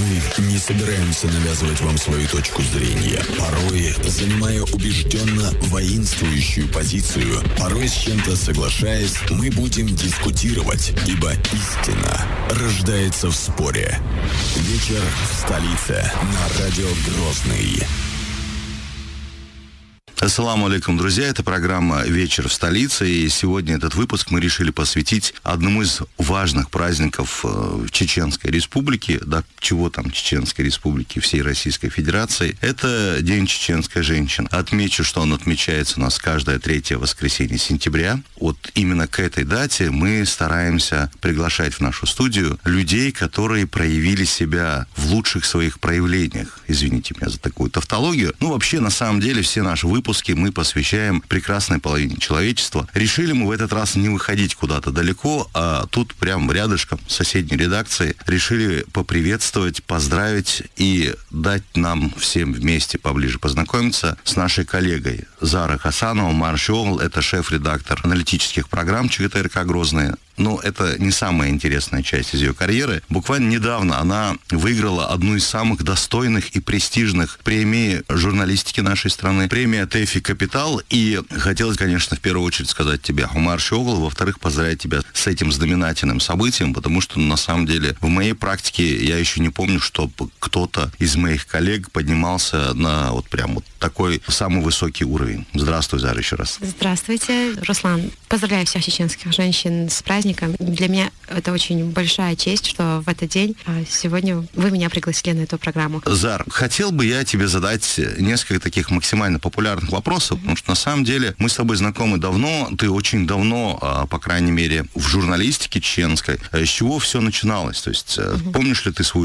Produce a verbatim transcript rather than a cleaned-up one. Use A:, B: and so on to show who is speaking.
A: Мы не собираемся навязывать вам свою точку зрения, порой занимая убежденно воинствующую позицию, порой с чем-то соглашаясь, мы будем дискутировать, ибо истина рождается в споре. Вечер в столице на радио Грозный.
B: Ассаламу алейкум, друзья, это программа «Вечер в столице», и сегодня этот выпуск мы решили посвятить одному из важных праздников Чеченской Республики, да, чего там Чеченской Республики, всей Российской Федерации. Это День чеченской женщины. Отмечу, что он отмечается у нас каждое третье воскресенье сентября. Вот именно к этой дате мы стараемся приглашать в нашу студию людей, которые проявили себя в лучших своих проявлениях. Извините меня за такую тавтологию. Ну, вообще, на самом деле, все наши выпуски мы посвящаем прекрасной половине человечества. Решили мы в этот раз не выходить куда-то далеко, а тут прям рядышком, в соседней редакции, решили поприветствовать, поздравить и дать нам всем вместе поближе познакомиться с нашей коллегой Зарой Хасановой. Умар Оғыл, это шеф-редактор аналитических программ ЧГТРК «Грозные». Но это не самая интересная часть из ее карьеры. Буквально недавно она выиграла одну из самых достойных и престижных премий журналистики нашей страны. Премия ТЭФИ «Капитал». И хотелось, конечно, в первую очередь сказать тебе, Умар Оғыл, во-вторых, поздравить тебя с этим знаменательным событием, потому что, на самом деле, в моей практике я еще не помню, чтобы кто-то из моих коллег поднимался на вот прям вот такой самый высокий уровень. Здравствуй, Зара, еще раз.
C: Здравствуйте, Руслан. Поздравляю всех чеченских женщин с праздником. Для меня это очень большая честь, что в этот день сегодня вы меня пригласили на эту программу.
B: Зар, хотел бы я тебе задать несколько таких максимально популярных вопросов, mm-hmm. потому что на самом деле мы с тобой знакомы давно, ты очень давно, по крайней мере, в журналистике чеченской. С чего все начиналось? То есть mm-hmm. помнишь ли ты свою